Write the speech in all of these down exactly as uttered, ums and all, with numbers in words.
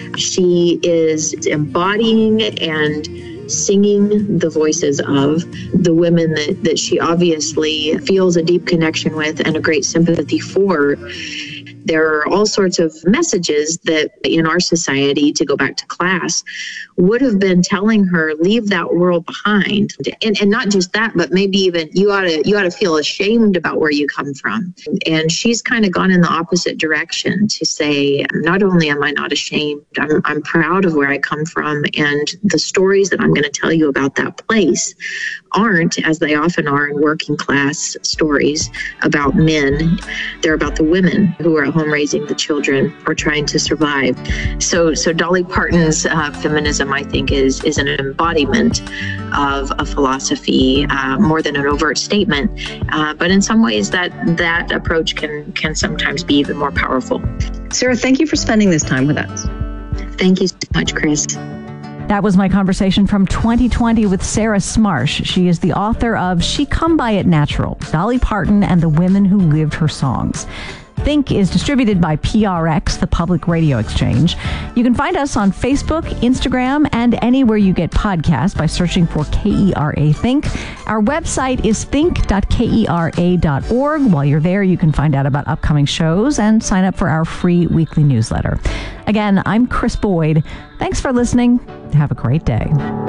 She is embodying and singing the voices of the women that, that she obviously feels a deep connection with and a great sympathy for. There are all sorts of messages that in our society, to go back to class, would have been telling her, leave that world behind. And, and not just that, but maybe even you ought to you ought to feel ashamed about where you come from. And she's kind of gone in the opposite direction to say, not only am I not ashamed, I'm, I'm proud of where I come from. And the stories that I'm going to tell you about that place aren't, as they often are in working class stories, about men. They're about the women who are at home raising the children or trying to survive. So so Dolly Parton's uh, feminism, I think, is, is an embodiment of a philosophy, uh, more than an overt statement. Uh, but in some ways, that that approach can, can sometimes be even more powerful. Sarah, thank you for spending this time with us. Thank you so much, Chris. That was my conversation from twenty twenty with Sarah Smarsh. She is the author of She Come By It Natural, Dolly Parton and the Women Who Lived Her Songs. Think is distributed by P R X, the Public Radio Exchange. You can find us on Facebook, Instagram, and anywhere you get podcasts by searching for K E R A Think. Our website is think dot kera dot org. While you're there, you can find out about upcoming shows and sign up for our free weekly newsletter. Again, I'm Chris Boyd. Thanks for listening. Have a great day.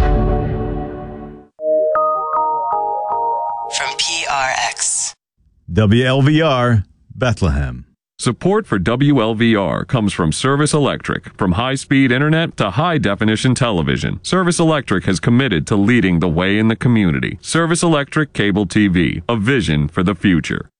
From P R X. W L V R, Bethlehem. Support for W L V R comes from Service Electric. From high-speed internet to high-definition television, Service Electric has committed to leading the way in the community. Service Electric Cable T V, a vision for the future.